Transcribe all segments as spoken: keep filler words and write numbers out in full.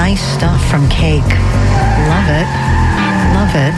nice stuff from Cake. Love it. Love it.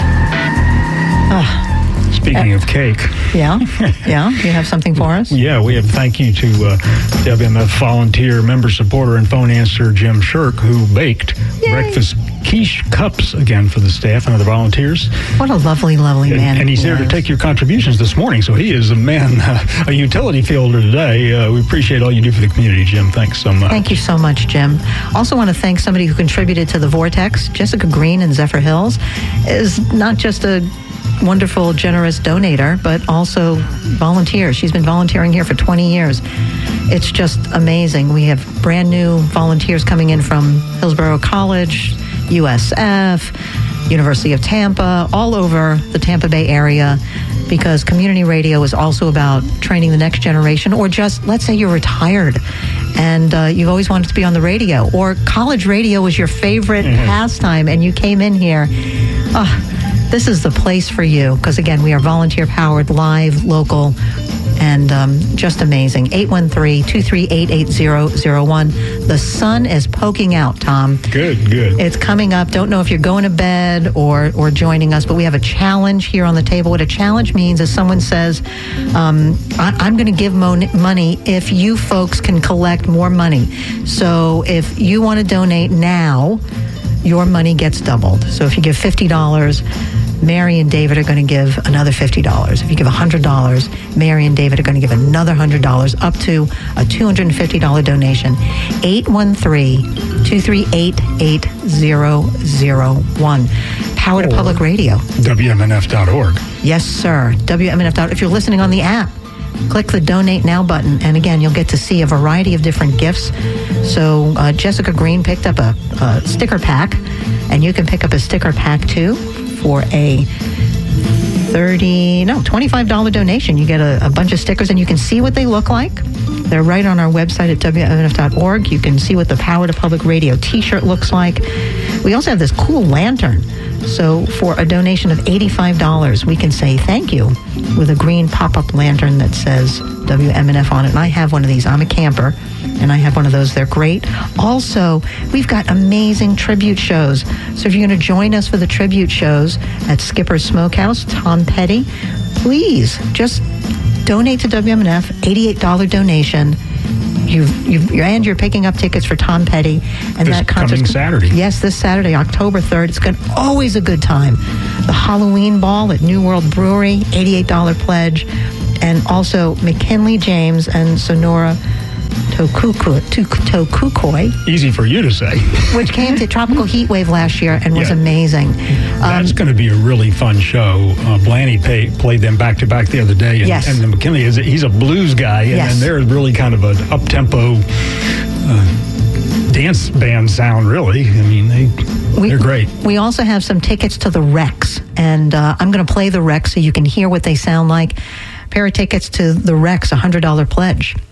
Oh. Speaking uh, of cake. Yeah, yeah. You have something for us? Yeah, we have thank you to uh, W M F volunteer, member, supporter, and phone answer Jim Shirk, who baked Yay. breakfast quiche cups again for the staff and other volunteers. What a lovely, lovely and, man. And he's he here is. to take your contributions this morning, so he is a man, uh, a utility fielder today. Uh, we appreciate all you do for the community, Jim. Thanks so much. Thank you so much, Jim. Also want to thank somebody who contributed to the Vortex. Jessica Green in Zephyr Hills is not just a wonderful, generous donator, but also volunteer. She's been volunteering here for twenty years. It's just amazing. We have brand new volunteers coming in from Hillsborough College, U S F, University of Tampa, all over the Tampa Bay area, because community radio is also about training the next generation, or just, let's say you're retired and uh, you've always wanted to be on the radio, or college radio was your favorite mm-hmm. pastime and you came in here. Uh, This is the place for you, because, again, we are volunteer-powered, live, local, and um, just amazing. eight one three, two three eight, eight zero zero one. The sun is poking out, Tom. Good, good. It's coming up. Don't know if you're going to bed or, or joining us, but we have a challenge here on the table. What a challenge means is someone says, um, I, I'm going to give mo- money if you folks can collect more money. So if you want to donate now, your money gets doubled. So if you give fifty dollars, Mary and David are going to give another fifty dollars. If you give one hundred dollars, Mary and David are going to give another one hundred dollars, up to a two hundred fifty dollars donation. eight one three, two three eight, eight zero zero one. Power to Public Radio. W M N F dot org. Yes, sir. W M N F dot org. If you're listening on the app, click the Donate Now button, and again, you'll get to see a variety of different gifts. So uh, Jessica Green picked up a, a sticker pack, and you can pick up a sticker pack too for a thirty, no, twenty-five dollars donation. You get a, a bunch of stickers, and you can see what they look like. They're right on our website at W M N F dot org. You can see what the Power to Public Radio t-shirt looks like. We also have this cool lantern. So for a donation of eighty-five dollars, we can say thank you with a green pop-up lantern that says W M N F on it. And I have one of these. I'm a camper, and I have one of those. They're great. Also, we've got amazing tribute shows. So if you're going to join us for the tribute shows at Skipper's Smokehouse, Tom Petty, please just donate to W M N F, eighty-eight dollars donation. You've, you've, you're, and you're picking up tickets for Tom Petty. And this that concert, coming Saturday. Yes, this Saturday, October third. It's good, always a good time. The Halloween Ball at New World Brewery, eighty-eight dollars pledge. And also McKinley James and Sonora Tokukoi. Easy for you to say. Which came to Tropical Heat Wave last year and was yeah. amazing. Um, That's going to be a really fun show. Uh, Blaney pay, played them back to back the other day. And, yes. and the McKinley, is he's a blues guy. And, yes. and they're really kind of an up-tempo uh, dance band sound, really. I mean, they, we, they're great. We also have some tickets to the Rex. And uh, I'm going to play the Rex so you can hear what they sound like. A pair of tickets to the Rex, a one hundred dollars pledge.